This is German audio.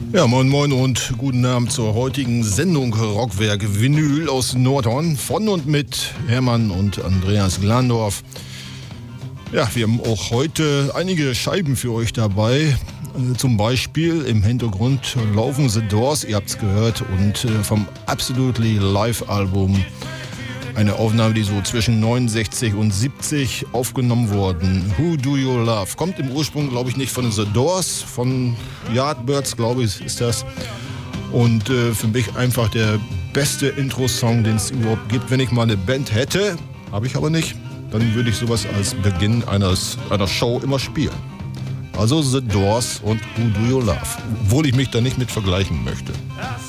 Ja, moin moin und guten Abend zur heutigen Sendung Rockwerk Vinyl aus Nordhorn von und mit Hermann und Andreas Glandorf. Ja, wir haben auch heute einige Scheiben für euch dabei. Zum Beispiel im Hintergrund laufen The Doors, ihr habt's gehört, und vom Absolutely Live Album eine Aufnahme, die so zwischen 69 und 70 aufgenommen wurden. Who Do You Love? Kommt im Ursprung, glaube ich, nicht von The Doors, von Yardbirds, glaube ich, ist das. Und für mich einfach der beste Intro-Song, den es überhaupt gibt. Wenn ich mal eine Band hätte, habe ich aber nicht, dann würde ich sowas als Beginn einer Show immer spielen. Also The Doors und Who Do You Love? Obwohl ich mich da nicht mit vergleichen möchte.